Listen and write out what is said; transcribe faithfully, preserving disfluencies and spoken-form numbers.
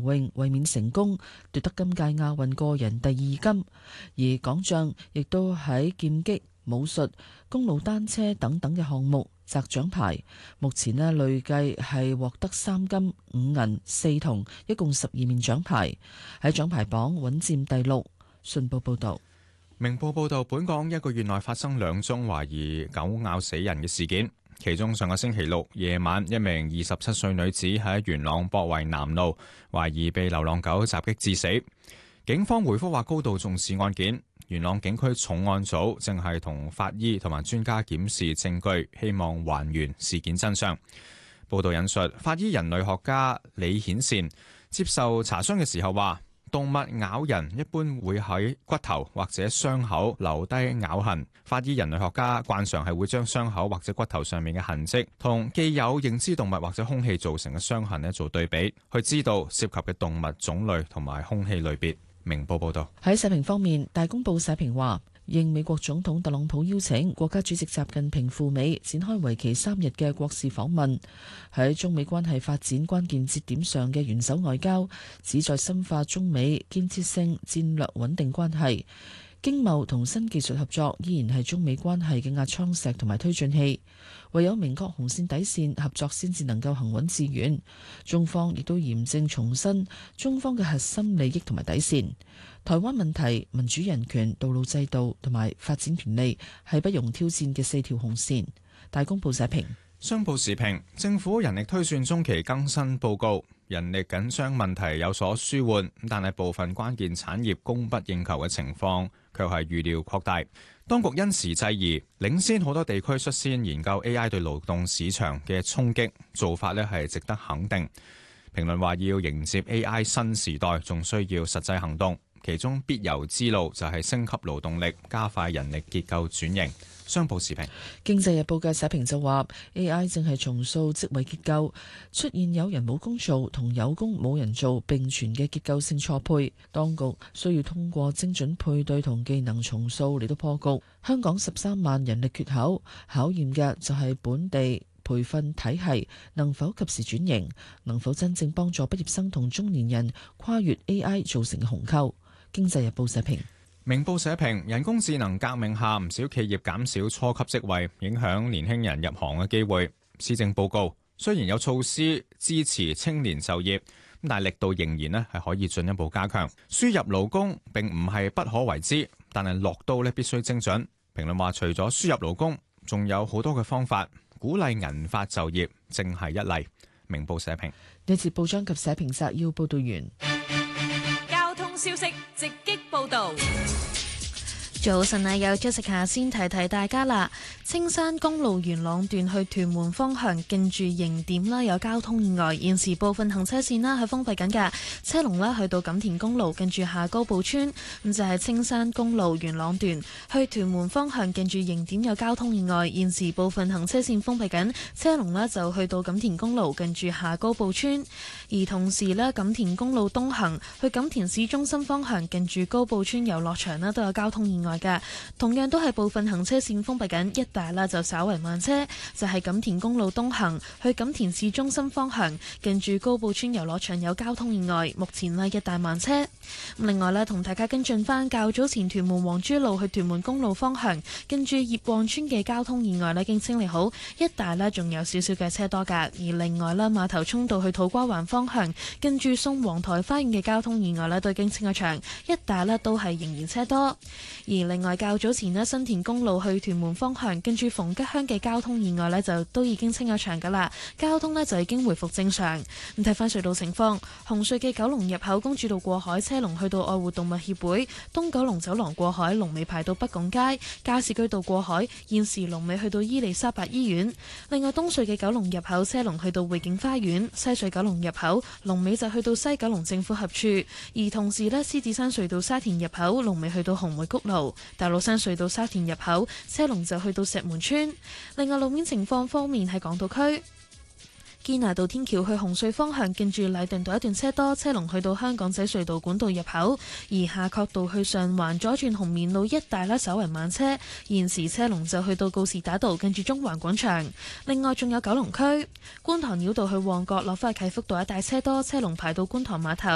泳衛冕成功，奪得今屆亞運個人第二金。而港將亦都喺劍擊、武術、公路單車等等嘅項目摘獎牌，目前呢累計係獲得三金五銀四銅，一共十二面獎牌，喺獎牌榜穩佔第六。信報報道。 明報報道，本港一個月內發生兩宗懷疑狗咬死人嘅事件，其中上個星期六夜晚，一名二十七歲女子喺元朗博圍南路懷疑被流浪狗襲擊致死。警方回覆話高度重視案件，元朗警區重案組正係同法醫同埋專家檢視證據，希望還原事件真相。報道引述法醫人類學家李顯善接受查詢嘅時候話，動物咬人一般會喺骨頭或者傷口留低咬痕，法醫人類學家慣常係會將傷口或者骨頭上面嘅痕跡同既有認知動物或者兇器造成嘅傷痕咧做對比，去知道涉及嘅動物種類同埋兇器類別。明報報道。 喺社評方面，大公報社評話，應美國總統特朗普邀請，國家主席習近平赴美展開為期三日嘅國事訪問。喺中美關係發展關鍵節點上嘅元首外交，旨在深化中美建設性戰略穩定關係。經貿同新技術合作依然係中美關係嘅壓艙石同埋推進器，唯有明確紅線底線，合作先至能夠行穩致遠。中方亦都嚴正重申中方嘅核心利益同埋底線。台灣問題、民主人權、道路制度同埋發展權利係不容挑戰嘅四條紅線。大公報社評。 商報時評，政府人力推算中期更新報告，人力緊張問題有所舒緩，但係部分關鍵產業供不應求嘅情況卻係預料擴大。當局因時制宜，領先好多地區率先研究 A I 對勞動市場嘅衝擊，做法呢係值得肯定。評論話要迎接 A I 新時代，仲需要實際行動，其中必由之路就係升級勞動力，加快人力結構轉型。商報時評。 經濟日報嘅社評就話 A I 正係重塑職位結構，出現有人冇工做同有工冇人做並存嘅結構性錯配，當局需要通過精準配對同技能重塑嚟到破局。香港十三萬人力缺口，考驗嘅就係本地培訓體系能否及時轉型，能否真正幫助畢業生同中年人跨越 A I 造成嘅鴻溝。經濟日報社評。 明報社評，人工智能革命下，唔少企業減少初級職位，影響年輕人入行嘅機會。施政報告雖然有措施支持青年就業，但係力度仍然咧係可以進一步加強。輸入勞工並唔係不可為之，但係落刀咧必須精準。評論話，除咗輸入勞工，仲有好多嘅方法，鼓勵銀髮就業，正係一例。明報社評。 呢節報章及社評摘要報道完。 交通消息直擊報道。 早晨啊，有 Jessica 先提提大家啦。青山公路元朗段去屯門方向，近住營點啦，有交通意外，現時部分行車線啦係封閉緊㗎。車龍啦去到錦田公路，近住下高埔村，咁就係青山公路元朗段去屯門方向，近住營點有交通意外，現時部分行車線封閉緊，車龍啦就去到錦田公路，近住下高埔村。而同時咧，錦田公路東行去錦田市中心方向，近住高埔村遊樂場啦都有交通意外嘅，同樣都係部分行車線封閉緊，一帶啦就稍為慢車，就係錦田公路東行去錦田市中心方向，近住高埔村遊樂場有交通意外，目前呢一帶慢車。另外呢，同大家跟進翻較早前屯門黃珠路去屯門公路方向，近住葉旺村嘅交通意外呢已經清理好，一帶呢仲有少少嘅車多噶。而另外呢，馬頭涌道去土瓜灣方向，近住宋皇台花園嘅交通意外呢都已經清咗場，一帶呢都係仍然車多。而另外較早前呢，新田公路去屯門方向，近住逢吉鄉嘅交通意外呢就都已經清咗場噶啦，交通呢就已經回復正常。咁睇翻隧道情況，紅隧嘅九龍入口公主道過海車龍去到愛護動物協會，東九龍走廊過海龍尾排到北港街，加士居道過海現時龍尾去到伊利沙伯醫院。另外東隧嘅九龍入口車龍去到匯景花園，西隧九龍入口龍尾就去到西九龍政府合署。而同時呢，獅子山隧道沙田入口龍尾去到紅梅谷路，大老山隧道沙田入口車龍就去到石門村。另外路面情況方面喺港島區，堅拿道天橋去紅隧方向，近住禮頓道一段車多，車龍去到香港仔隧道管道入口；而夏慤道去上環左轉紅棉路一帶啦，稍為慢車，現時車龍就去到告士打道，近住中環廣場。另外仲有九龍區觀塘繞道去旺角落返啟福道一帶車多，車龍排到觀塘碼頭。